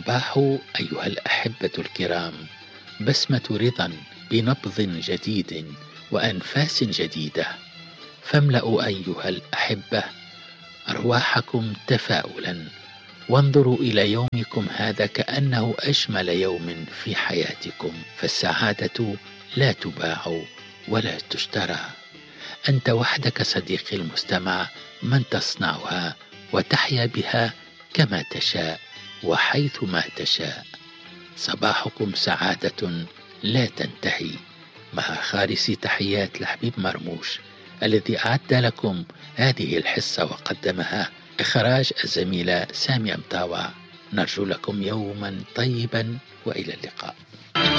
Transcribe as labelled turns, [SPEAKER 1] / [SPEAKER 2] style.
[SPEAKER 1] الصباح أيها الأحبة الكرام بسمة رضا بنبض جديد وأنفاس جديدة، فاملأوا أيها الأحبة أرواحكم تفاؤلا، وانظروا إلى يومكم هذا كأنه أجمل يوم في حياتكم، فالسعادة لا تباع ولا تشترى. أنت وحدك صديقي المستمع من تصنعها وتحيا بها كما تشاء وحيث ما تشاء. صباحكم سعادة لا تنتهي. مع خالص تحيات لحبيب مرموش الذي أعد لكم هذه الحصة وقدمها، إخراج الزميلة سامي أمطاوع. نرجو لكم يوما طيبا وإلى اللقاء.